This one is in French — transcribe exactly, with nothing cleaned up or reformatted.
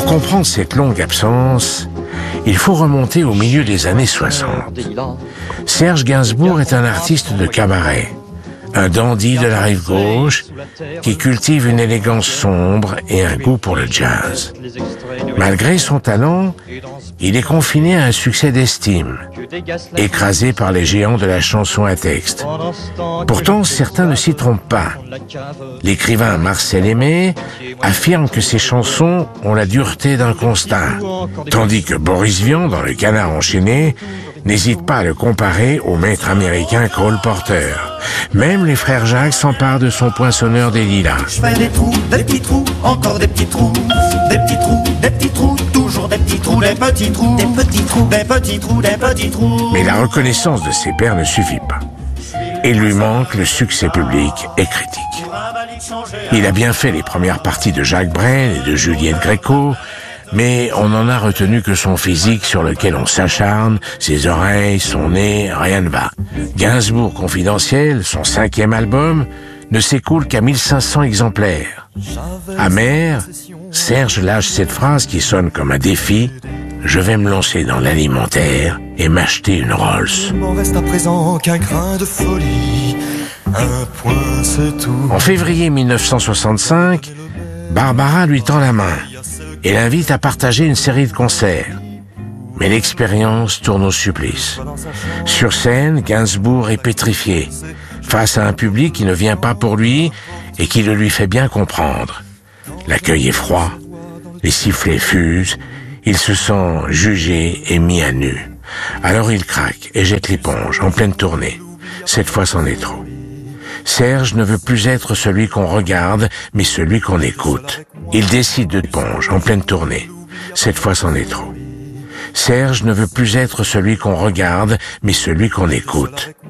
Pour comprendre cette longue absence, il faut remonter au milieu des années soixante. Serge Gainsbourg est un artiste de cabaret, un dandy de la rive gauche qui cultive une élégance sombre et un goût pour le jazz. Malgré son talent, il est confiné à un succès d'estime, écrasé par les géants de la chanson à texte. Pourtant, certains ne s'y trompent pas. L'écrivain Marcel Aimé affirme que ses chansons ont la dureté d'un constat, tandis que Boris Vian, dans Le Canard enchaîné, n'hésite pas à le comparer au maître américain Cole Porter. Même les frères Jacques s'emparent de son Poinçonneur des Lilas. Je fais des trous, des petits trous, encore des petits trous, des petits trous, des petits trous, toujours des petits trous, des petits trous, des petits trous, des petits trous, des petits trous. Mais la reconnaissance de ses pairs ne suffit pas. Il lui manque le succès public et critique. Il a bien fait les premières parties de Jacques Brel et de Juliette Gréco, mais on n'en a retenu que son physique sur lequel on s'acharne, ses oreilles, son nez, rien ne va. Gainsbourg Confidentiel, son cinquième album, ne s'écoule qu'à mille cinq cents exemplaires. Amer, Serge lâche cette phrase qui sonne comme un défi: je vais me lancer dans l'alimentaire et m'acheter une Rolls. Il m'en reste à présent qu'un grain de folie, un point c'est tout. En février mille neuf cent soixante-cinq, Barbara lui tend la main et l'invite à partager une série de concerts. Mais l'expérience tourne au supplice. Sur scène, Gainsbourg est pétrifié, face à un public qui ne vient pas pour lui et qui le lui fait bien comprendre. L'accueil est froid, les sifflets fusent, il se sent jugé et mis à nu. Alors il craque et jette l'éponge en pleine tournée. Cette fois, c'en est trop. Serge ne veut plus être celui qu'on regarde, mais celui qu'on écoute. Il décide de l'éponge en pleine tournée. Cette fois, c'en est trop. Serge ne veut plus être celui qu'on regarde, mais celui qu'on écoute.